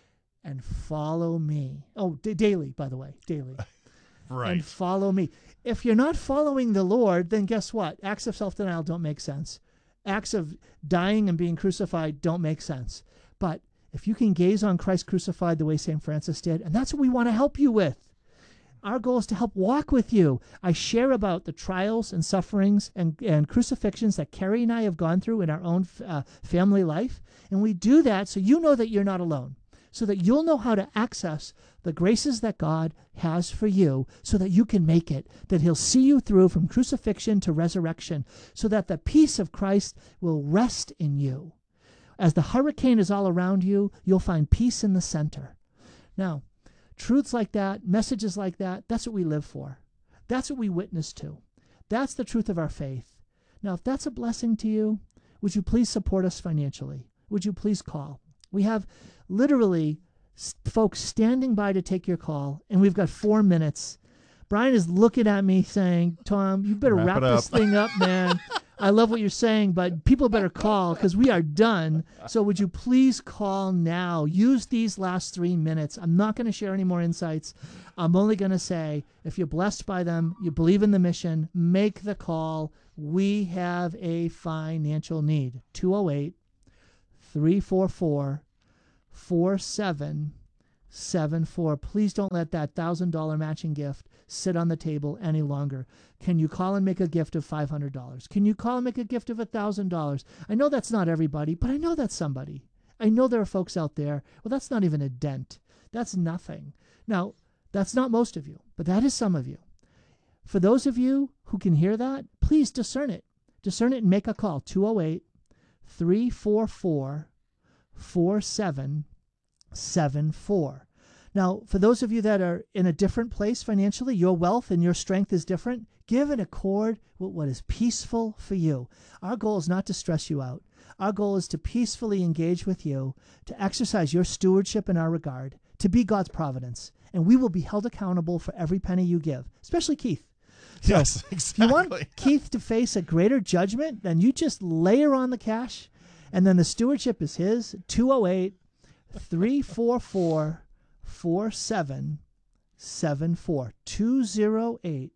and follow me. Oh, d- daily, by the way, daily. Right. And follow me. If you're not following the Lord, then guess what? Acts of self-denial don't make sense. Acts of dying and being crucified don't make sense. But if you can gaze on Christ crucified the way Saint Francis did, and that's what we want to help you with. Our goal is to help walk with you. I share about the trials and sufferings and, and crucifixions that Carrie and I have gone through in our own uh, family life. And we do that so you know that you're not alone, so that you'll know how to access the graces that God has for you so that you can make it, that he'll see you through from crucifixion to resurrection, so that the peace of Christ will rest in you. As the hurricane is all around you, you'll find peace in the center. Now, truths like that, messages like that, that's what we live for. That's what we witness to. That's the truth of our faith. Now, if that's a blessing to you, would you please support us financially? Would you please call? We have literally s- folks standing by to take your call, and we've got four minutes. Brian is looking at me saying, Tom, you better Wrap wrap, it this up." thing up, man. I love what you're saying, but people better call because we are done. So would you please call now? Use these last three minutes. I'm not going to share any more insights. I'm only going to say, if you're blessed by them, you believe in the mission, make the call. We have a financial need. two oh eight, three four four, four seven seven four. Please don't let that one thousand dollars matching gift sit on the table any longer. Can you call and make a gift of five hundred dollars? Can you call and make a gift of one thousand dollars? I know that's not everybody, but I know that's somebody. I know there are folks out there. Well, that's not even a dent. That's nothing. Now, that's not most of you, but that is some of you. For those of you who can hear that, please discern it. Discern it and make a call. two oh eight, three four four, four seven seven four. Now, for those of you that are in a different place financially, your wealth and your strength is different, give an accord with what is peaceful for you. Our goal is not to stress you out. Our goal is to peacefully engage with you, to exercise your stewardship in our regard, to be God's providence. And we will be held accountable for every penny you give, especially Keith. So Yes, exactly. if you want Keith to face a greater judgment, then you just layer on the cash, and then the stewardship is his. two oh eight, three four four, four seven seven four. two oh eight,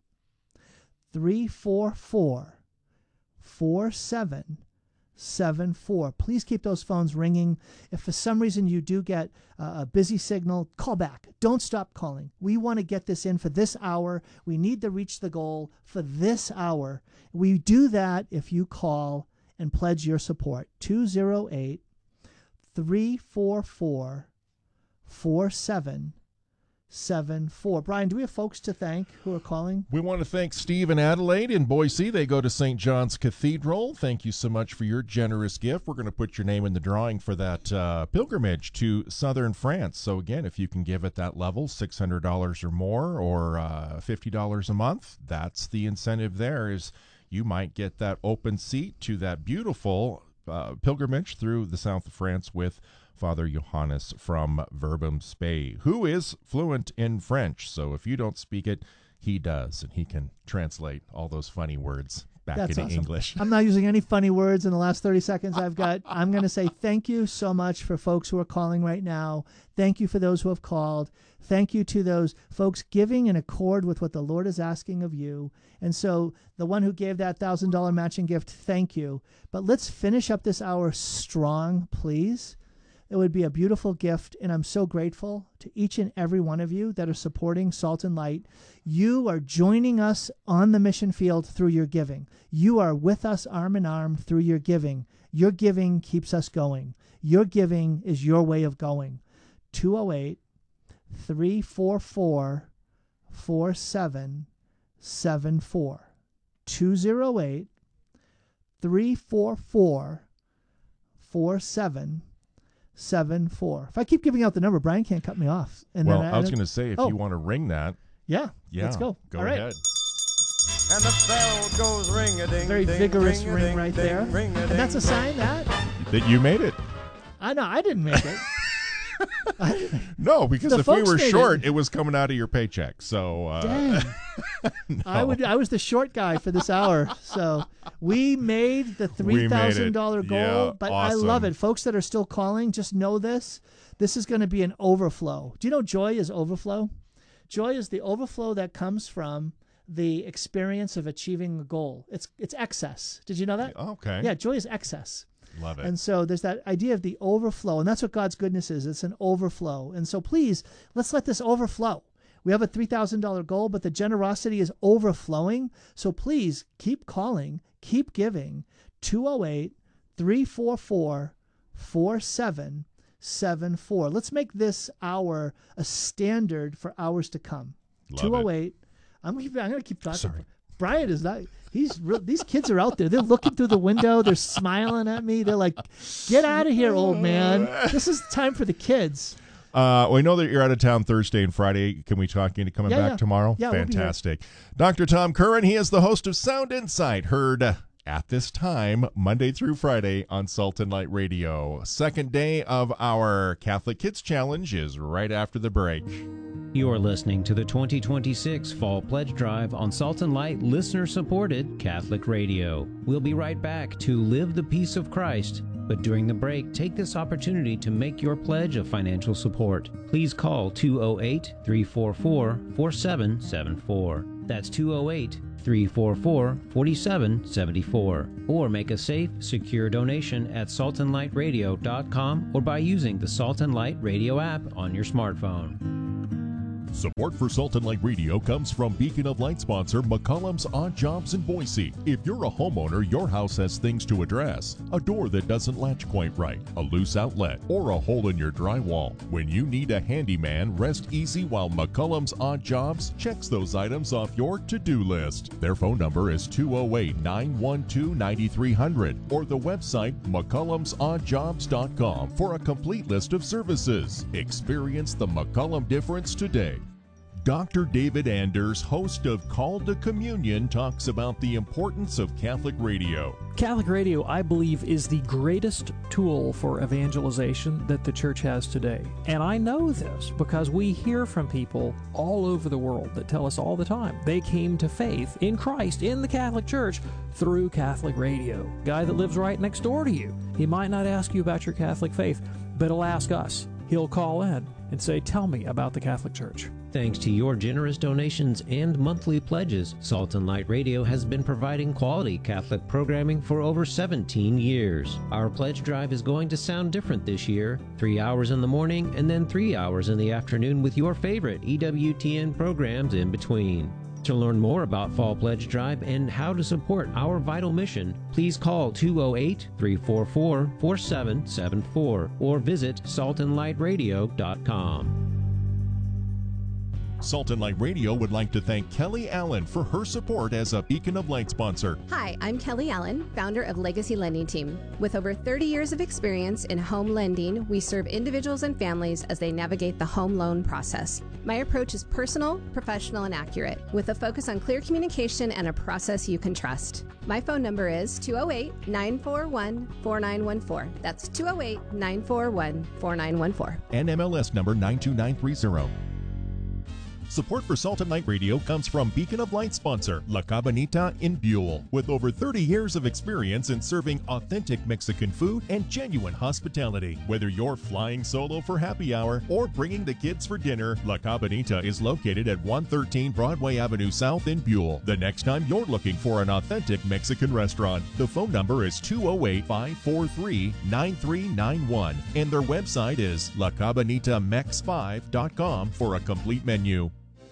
three four four, four seven seven four. Please keep those phones ringing. If for some reason you do get uh, a busy signal, call back. Don't stop calling. We want to get this in for this hour. We need to reach the goal for this hour. We do that if you call and pledge your support. two oh eight, three four four, four seven seven four. Brian, do we have folks to thank who are calling? We want to thank Steve and Adelaide in Boise. They go to Saint John's Cathedral. Thank you so much for your generous gift. We're going to put your name in the drawing for that uh, pilgrimage to southern France. So again, if you can give at that level, six hundred dollars or more, or uh, fifty dollars a month, that's the incentive there, is you might get that open seat to that beautiful uh, pilgrimage through the south of France with Father Johannes from Verbum Spei, who is fluent in French. So if you don't speak it, he does, and he can translate all those funny words back That's into awesome. English. I'm not using any funny words in the last thirty seconds I've got. I'm going to say thank you so much for folks who are calling right now. Thank you for those who have called. Thank you to those folks giving in accord with what the Lord is asking of you. And so the one who gave that one thousand dollars matching gift, thank you. But let's finish up this hour strong, please. It would be a beautiful gift, and I'm so grateful to each and every one of you that are supporting Salt and Light. You are joining us on the mission field through your giving. You are with us arm in arm through your giving. Your giving keeps us going. Your giving is your way of going. two oh eight, three four four, four seven seven four. two oh eight, three four four, four seven seven four. If I keep giving out the number, Brian can't cut me off. And well, then I was going to say, if oh. you want to ring that, yeah, yeah, let's go. Go All right. ahead. And the bell goes ring-a-ding, Very ding, vigorous ring-a-ding, ring right ding, there. ring-a-ding, And that's a ding. sign that That you made it. I know I didn't make it. I, No, because The if we folks were made short, it. it. was coming out of your paycheck. So, uh, dang. no. I would. I was the short guy for this hour. So we made the three thousand dollar goal. Yeah, but I love awesome. it. Folks that are still calling, just know this. This is going to be an overflow. Do you know joy is overflow? Joy is the overflow that comes from the experience of achieving a goal. It's it's excess. Did you know that? Okay. Yeah, joy is excess. Love it. And so there's that idea of the overflow, and that's what God's goodness is. It's an overflow. And so please, let's let this overflow. We have a three thousand dollar goal, but the generosity is overflowing. So please keep calling, keep giving. two oh eight, three four four, four seven seven four. Let's make this hour a standard for hours to come. Love two oh eight. I'm, I'm going to keep talking. Sorry. Brian is not. He's real, these kids are out there. They're looking through the window. They're smiling at me. They're like, "Get out of here, old man. This is time for the kids." Uh, we know that you're out of town Thursday and Friday. Can we talk into coming Yeah, back yeah. tomorrow? Yeah, we'll be here. Fantastic. Doctor Tom Curran, he is the host of Sound Insight, heard uh, at this time, Monday through Friday on Salt and Light Radio. Second day of our Catholic Kids Challenge is right after the break. You're listening to the twenty twenty-six Fall Pledge Drive on Salt and Light listener-supported Catholic Radio. We'll be right back to Live the Peace of Christ. But during the break, take this opportunity to make your pledge of financial support. Please call two oh eight, three four four, four seven seven four. That's two oh eight, three four four, four seven seven four. Or make a safe, secure donation at salt and light radio dot com or by using the Salt and Light Radio app on your smartphone. Support for Salt and Light Radio comes from Beacon of Light sponsor McCollum's Odd Jobs in Boise. If you're a homeowner, your house has things to address. A door that doesn't latch quite right, a loose outlet, or a hole in your drywall. When you need a handyman, rest easy while McCollum's Odd Jobs checks those items off your to-do list. Their phone number is two oh eight, nine one two, nine three hundred or the website mccollums odd jobs dot com for a complete list of services. Experience the McCollum difference today. Doctor David Anders, host of Call to Communion, talks about the importance of Catholic radio. Catholic radio, I believe, is the greatest tool for evangelization that the church has today. And I know this because we hear from people all over the world that tell us all the time they came to faith in Christ, in the Catholic Church, through Catholic radio. Guy that lives right next door to you, he might not ask you about your Catholic faith, but he'll ask us. He'll call in and say, tell me about the Catholic Church. Thanks to your generous donations and monthly pledges, Salt and Light Radio has been providing quality Catholic programming for over seventeen years. Our pledge drive is going to sound different this year. Three hours in the morning and then three hours in the afternoon with your favorite E W T N programs in between. To learn more about Fall Pledge Drive and how to support our vital mission, please call two oh eight, three four four, four seven seven four or visit salt and light radio dot com. Salt and Light Radio would like to thank Kelly Allen for her support as a Beacon of Light sponsor. Hi, I'm Kelly Allen, founder of Legacy Lending Team. With over thirty years of experience in home lending, we serve individuals and families as they navigate the home loan process. My approach is personal, professional, and accurate, with a focus on clear communication and a process you can trust. My phone number is two oh eight, nine four one, four nine one four. That's two oh eight, nine four one, four nine one four. And M L S number nine two nine three zero. Support for Salt and Light Radio comes from Beacon of Light sponsor La Cabanita in Buell. With over thirty years of experience in serving authentic Mexican food and genuine hospitality. Whether you're flying solo for happy hour or bringing the kids for dinner, La Cabanita is located at one thirteen Broadway Avenue South in Buell. The next time you're looking for an authentic Mexican restaurant, the phone number is two oh eight, five four three, nine three nine one and their website is la cabanita mex five dot com for a complete menu.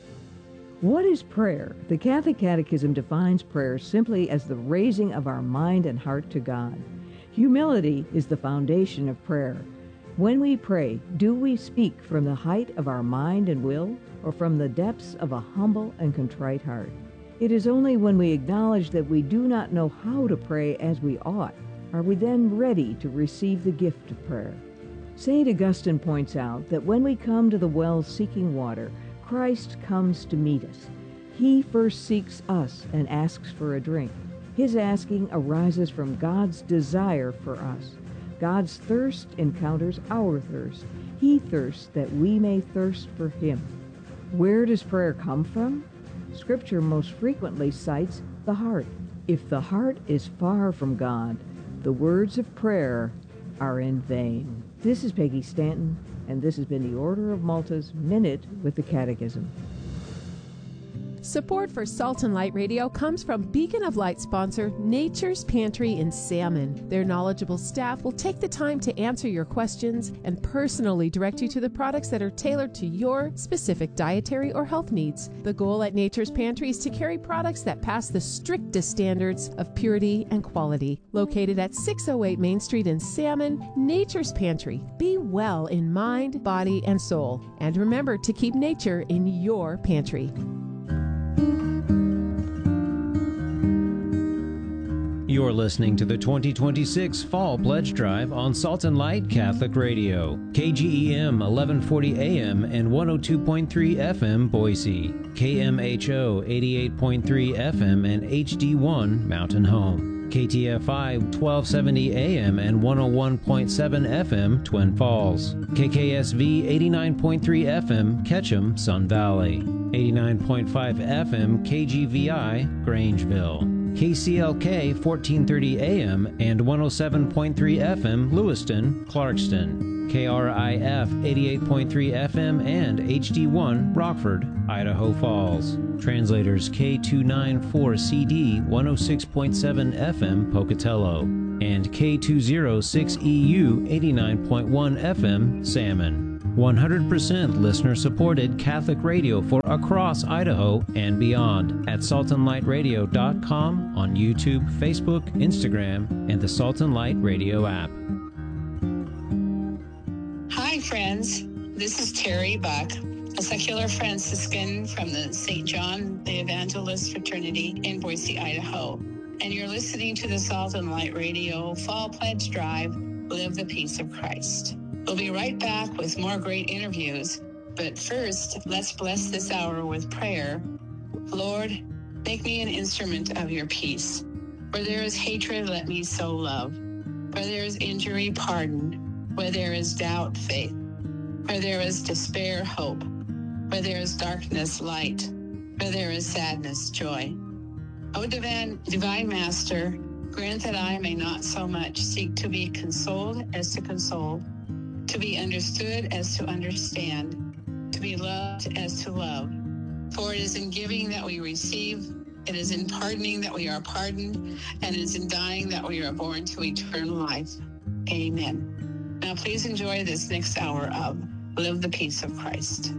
What is prayer? The Catholic Catechism defines prayer simply as the raising of our mind and heart to God. Humility is the foundation of prayer. When we pray, do we speak from the height of our mind and will, or from the depths of a humble and contrite heart? It is only when we acknowledge that we do not know how to pray as we ought, are we then ready to receive the gift of prayer. Saint Augustine points out that when we come to the well seeking water, Christ comes to meet us. He first seeks us and asks for a drink. His asking arises from God's desire for us. God's thirst encounters our thirst. He thirsts that we may thirst for Him. Where does prayer come from? Scripture most frequently cites the heart. If the heart is far from God, the words of prayer are in vain. This is Peggy Stanton, and this has been the Order of Malta's Minute with the Catechism. Support for Salt and Light Radio comes from Beacon of Light sponsor Nature's Pantry in Salmon. Their knowledgeable staff will take the time to answer your questions and personally direct you to the products that are tailored to your specific dietary or health needs. The goal at Nature's Pantry is to carry products that pass the strictest standards of purity and quality. Located at six oh eight Main Street in Salmon, Nature's Pantry. Be well in mind, body, and soul. And remember to keep nature in your pantry. You're listening to the twenty twenty-six Fall Pledge Drive on Salt and Light Catholic Radio, K G E M eleven forty A M and one oh two point three F M Boise, K M H O eighty-eight point three F M and H D one Mountain Home. K T F I twelve seventy A M and one oh one point seven F M, Twin Falls. K K S V eighty-nine point three F M, Ketchum, Sun Valley. eighty-nine point five F M, K G V I, Grangeville. K C L K fourteen thirty A M and one oh seven point three F M, Lewiston, Clarkston. K R I F eighty-eight point three F M and H D one, Rockford, Idaho Falls. Translators K two ninety-four C D one oh six point seven F M, Pocatello. And K two oh six E U eighty-nine point one F M, Salmon. one hundred percent listener-supported Catholic radio for across Idaho and beyond at salt and light radio dot com, on YouTube, Facebook, Instagram, and the Salt and Light Radio app. Hi, friends. This is Terry Buck, a secular Franciscan from the Saint John the Evangelist Fraternity in Boise, Idaho. And you're listening to the Salt and Light Radio Fall Pledge Drive, Live the Peace of Christ. We'll be right back with more great interviews. But first, let's bless this hour with prayer. Lord, make me an instrument of your peace. Where there is hatred, let me sow love. Where there is injury, pardon. Where there is doubt, faith. Where there is despair, hope. Where there is darkness, light. Where there is sadness, joy. O divine, divine Master, grant that I may not so much seek to be consoled as to console, to be understood as to understand, to be loved as to love. For it is in giving that we receive, it is in pardoning that we are pardoned, and it is in dying that we are born to eternal life. Amen. Now please enjoy this next hour of Live the Peace of Christ.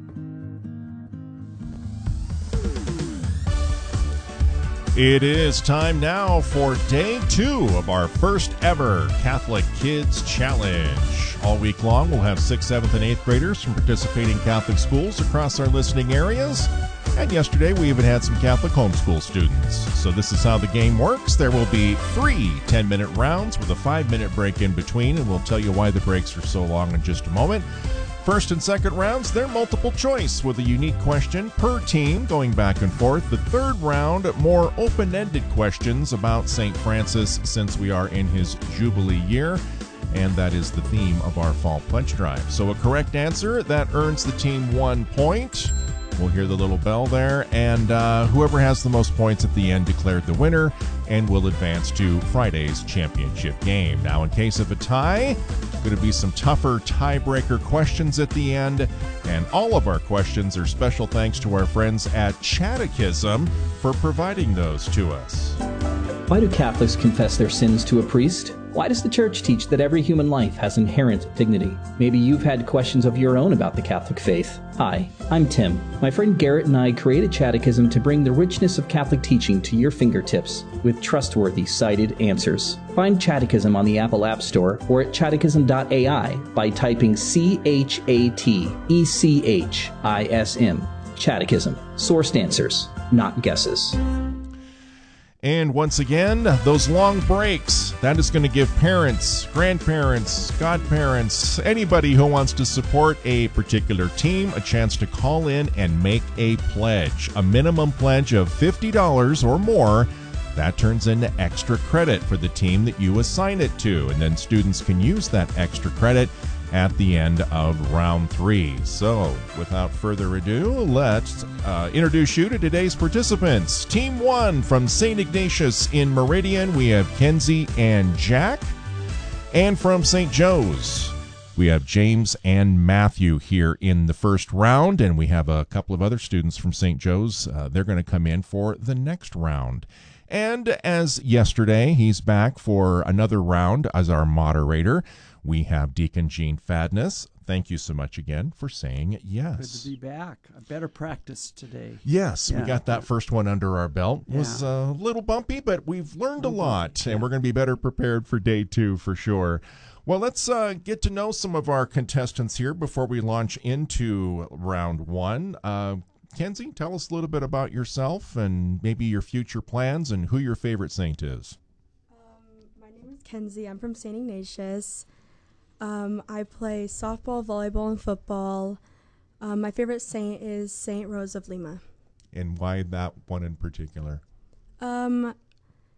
It is time now for day two of our first ever Catholic Kids Challenge. All week long, we'll have sixth, seventh, and eighth graders from participating Catholic schools across our listening areas. And yesterday, we even had some Catholic homeschool students. So this is how the game works. There will be three ten-minute rounds with a five-minute break in between, and we'll tell you why the breaks are so long in just a moment. First and second rounds, they're multiple choice with a unique question per team going back and forth. The third round, more open-ended questions about Saint Francis since we are in his Jubilee year, and that is the theme of our Fall Pledge Drive. So a correct answer, that earns the team one point. We'll hear the little bell there, and uh, whoever has the most points at the end declared the winner and will advance to Friday's championship game. Now, in case of a tie, going to be some tougher tiebreaker questions at the end, and all of our questions are special thanks to our friends at Catechism for providing those to us. Why do Catholics confess their sins to a priest? Why does the Church teach that every human life has inherent dignity? Maybe you've had questions of your own about the Catholic faith. Hi, I'm Tim. My friend Garrett and I created Catechism to bring the richness of Catholic teaching to your fingertips with trustworthy, cited answers. Find Catechism on the Apple App Store or at catechism dot A I by typing C H A T E C H I S M. Catechism. Sourced answers, not guesses. And once again, those long breaks, that is going to give parents, grandparents, godparents, anybody who wants to support a particular team a chance to call in and make a pledge. A minimum pledge of fifty dollars or more. That turns into extra credit for the team that you assign it to. And then students can use that extra credit at the end of round three. So, without further ado, let's uh, introduce you to today's participants. Team one from Saint Ignatius in Meridian, we have Kenzie and Jack. And from Saint Joe's, we have James and Matthew here in the first round. And we have a couple of other students from Saint Joe's. Uh, they're going to come in for the next round. And as yesterday, he's back for another round as our moderator. We have Deacon Gene Fadness. Thank you so much again for saying yes. Good to be back. I better practice today. Yes, yeah. We got that first one under our belt. It yeah. was a little bumpy, but we've learned a lot, yeah. and we're going to be better prepared for day two for sure. Well, let's uh, get to know some of our contestants here before we launch into round one. Uh, Kenzie, tell us a little bit about yourself and maybe your future plans and who your favorite saint is. Um, my name is Kenzie. I'm from Saint Ignatius. Um, I play softball, volleyball, and football. Um, my favorite saint is Saint Rose of Lima. And why that one in particular? Um,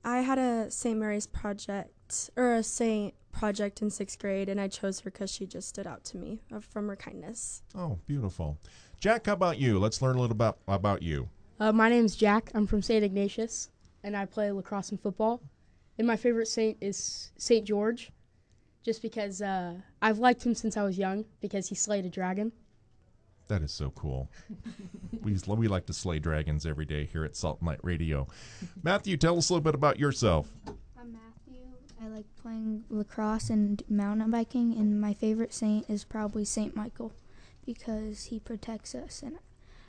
I had a Saint Mary's project, or a Saint project in sixth grade, and I chose her because she just stood out to me uh, from her kindness. Oh, beautiful. Jack, how about you? Let's learn a little about, about you. Uh, my name's Jack. I'm from Saint Ignatius, and I play lacrosse and football. And my favorite saint is Saint George, just because uh, I've liked him since I was young, because he slayed a dragon. That is so cool. we, we like to slay dragons every day here at Salt and Light Radio. Matthew, tell us a little bit about yourself. I'm Matthew. I like playing lacrosse and mountain biking, and my favorite saint is probably Saint Michael because he protects us, and